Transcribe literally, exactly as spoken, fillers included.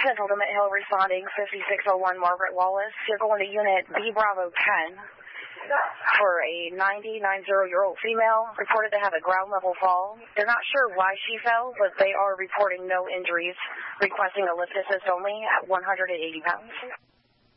Central to Mint Hill responding, fifty-six oh one Margaret Wallace. You're going to Unit B Bravo ten for a ninety-nine-year-old female reported to have a ground level fall. They're not sure why she fell, but they are reporting no injuries, requesting a lift assist only at one hundred eighty pounds.